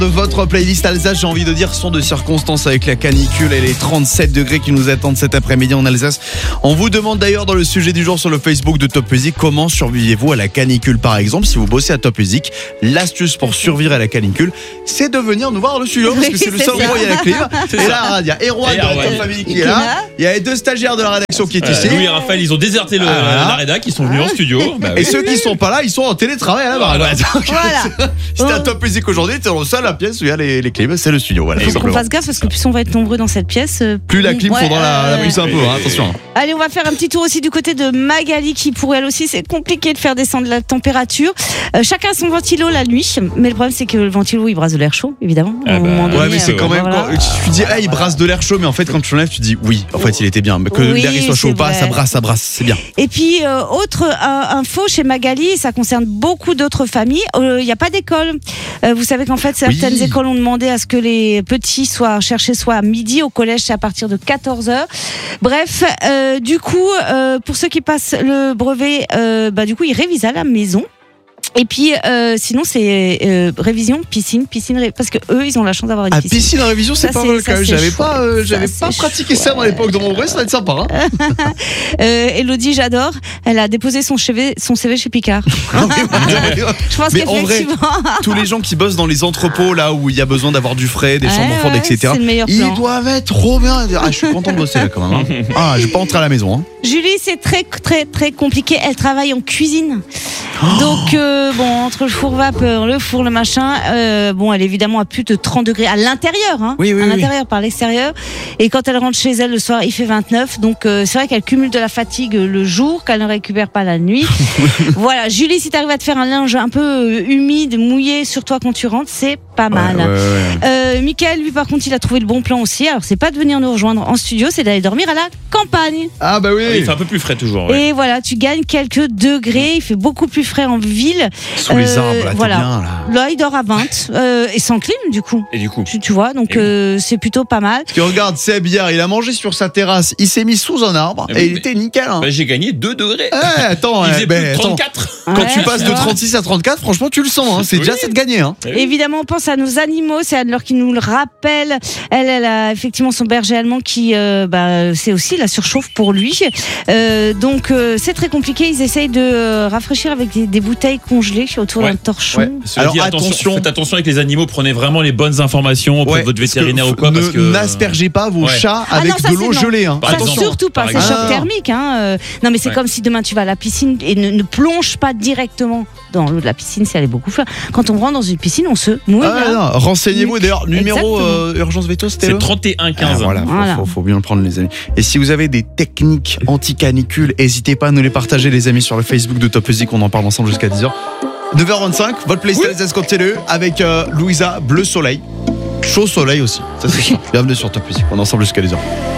De votre playlist Alsace, j'ai envie de dire, sont de circonstances avec la canicule et les 37 degrés qui nous attendent cet après-midi en Alsace. On vous demande d'ailleurs dans le sujet du jour sur le Facebook de Top Music, comment survivez-vous à la canicule par exemple. Si vous bossez à Top Music, l'astuce pour survivre à la canicule, c'est de venir nous voir dans le studio parce que c'est le seul endroit où il y a la clim. Et là, il y a Erwan de la Top Family qui est là. Il y a les deux stagiaires de la rédaction qui est ici. Louis et Raphaël, ils ont déserté la rédac, ils sont venus en studio. Et ceux qui sont pas là, ils sont en télétravail à la barre. Voilà. Si t'es à Top Music aujourd'hui, t'es dans le seul la pièce où il y a les clims, c'est le studio. Voilà, il faut qu'on fasse gaffe parce que plus on va être nombreux dans cette pièce, plus la clim faudra la pousser un peu, attention. Allez, on va faire un petit tour aussi du côté de Magali qui pour elle aussi c'est compliqué de faire descendre la température. Chacun son ventilo la nuit, mais le problème c'est que le ventilo il brasse de l'air chaud évidemment. Ouais, mais c'est quand même quand tu dis il brasse de l'air chaud, mais en fait quand tu l'enlèves tu dis oui, en fait il était bien, que l'air il soit chaud ou pas, ça brasse, c'est bien. Et puis autre info chez Magali, ça concerne beaucoup d'autres familles, il n'y a pas d'école. Vous savez qu'en fait certaines écoles ont demandé à ce que les petits soient cherchés soit à midi, au collège c'est à partir de 14h. Bref, du coup pour ceux qui passent le brevet, du coup ils révisent à la maison. Et puis sinon c'est révision piscine parce que eux ils ont la chance d'avoir une piscine. Piscine en révision c'est pas mal quand même. J'avais pas pratiqué ça dans l'époque de mon brevet, ça va être sympa. Elodie, j'adore. Elle a déposé son CV chez Picard. Je pense mais en vrai, tous les gens qui bossent dans les entrepôts là où il y a besoin d'avoir du frais, des chambres froides, etc. Ils doivent être trop bien. Je suis content de bosser là quand même. Je vais pas rentrer à la maison. Julie, c'est très très très compliqué. Elle travaille en cuisine. Donc entre le four vapeur, le four, le machin, elle est évidemment à plus de 30 degrés à l'intérieur, à l'intérieur par l'extérieur. Et quand elle rentre chez elle le soir, il fait 29. Donc c'est vrai qu'elle cumule de la fatigue le jour, qu'elle ne récupère pas la nuit. Voilà, Julie, si tu arrives à te faire un linge un peu humide, mouillé sur toi quand tu rentres, c'est pas mal. Mickaël, lui par contre, il a trouvé le bon plan aussi. Alors c'est pas de venir nous rejoindre en studio, c'est d'aller dormir à la campagne. Ah bah oui. Il fait un peu plus frais toujours. Et voilà, tu gagnes quelques degrés. Il fait beaucoup plus frais en ville. Sous les arbres, là, voilà. bien, là, il dort à 20 et sans clim du coup. Et du coup, tu vois, donc c'est plutôt pas mal. Parce que regarde, Seb hier, il a mangé sur sa terrasse, il s'est mis sous un arbre et il était nickel. J'ai gagné 2 degrés. Attends, il faisait plus de 34. Quand tu passes de 36 à 34, franchement, tu le sens. C'est déjà c'est de gagner. Évidemment, on pense à nos animaux. C'est Anne-Laure qui nous le rappelle. Elle a effectivement son berger allemand qui, c'est aussi la surchauffe pour lui. Donc c'est très compliqué. Ils essayent de rafraîchir avec des bouteilles congelées autour d'un torchon. Alors attention, faites attention avec les animaux. Prenez vraiment les bonnes informations auprès de votre vétérinaire ou quoi. N'aspergez pas vos chats avec de l'eau gelée. Surtout pas. C'est choc thermique. Non, mais c'est comme si demain tu vas à la piscine et ne plonge pas directement dans l'eau de la piscine si elle est beaucoup froide. Quand on rentre dans une piscine, on se mouille. Renseignez-vous. D'ailleurs, numéro urgence veto, c'était c'est 3115. Voilà, faut bien le prendre, les amis. Et si vous avez des techniques anti-canicule, n'hésitez pas à nous les partager, les amis, sur le Facebook de Top Music. On en parle ensemble jusqu'à 10h. 9h25, votre playlist Alsace continue avec Louisa, Bleu Soleil. Chaud soleil aussi, ça c'est ça. Bienvenue sur Top Music, on est ensemble jusqu'à 10h.